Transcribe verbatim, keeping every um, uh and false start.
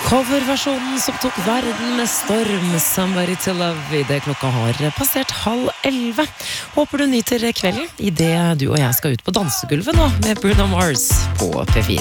Coverversjonen som tok verden med storm, Somebody to Love, I det klokka har passert halv elve. Håper du nyter kvelden I det du og jeg skal ut på dansegulvet nå med Bruno Mars på P fire.